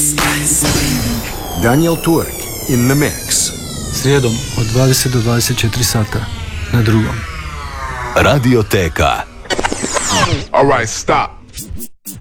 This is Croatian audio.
Daniel Turk in the mix. Srijedom od 20 do 24 sata na Drugom. Radioteka. All right, stop.